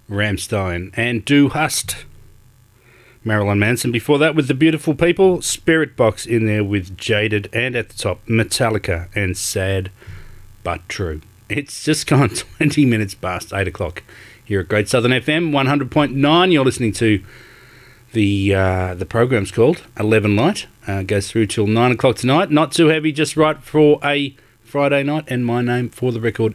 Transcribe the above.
Rammstein, and Du Hast, Marilyn Manson. Before that, with the beautiful people, Spirit Box in there with Jaded, and at the top, Metallica and Sad But True. It's just gone 20 minutes past 8 o'clock here at Great Southern FM 100.9. You're listening to the program's called 11 Light. Goes through till 9 o'clock tonight. Not too heavy, just right for a Friday night. And my name, for the record,